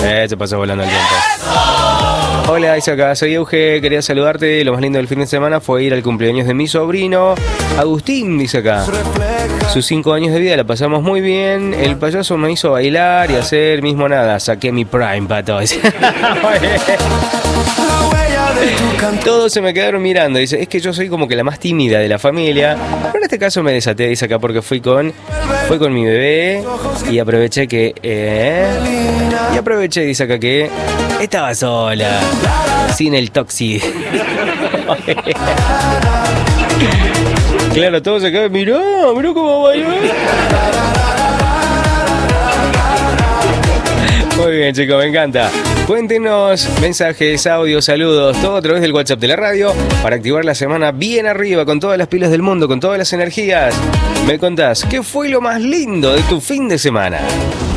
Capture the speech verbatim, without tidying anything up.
Eh, se pasó volando el tiempo. Hola, Isaac, soy Euge, quería saludarte. Lo más lindo del fin de semana fue ir al cumpleaños de mi sobrino Agustín, dice acá. Sus cinco años de vida la pasamos muy bien. El payaso me hizo bailar y hacer mismo nada. Saqué mi prime, pato. Todos se me quedaron mirando. Dice, es que yo soy como que la más tímida de la familia. Pero en este caso me desaté, dice acá, porque fui con fui con mi bebé y aproveché que... Eh, y aproveché, dice acá, que estaba sola, sin el toxi. Claro, todos se quedaron, mirá, mirá cómo bailó. Muy bien, chicos, me encanta. Cuéntenos mensajes, audios, saludos, todo a través del WhatsApp de la radio para activar la semana bien arriba, con todas las pilas del mundo, con todas las energías. Me contás, ¿qué fue lo más lindo de tu fin de semana?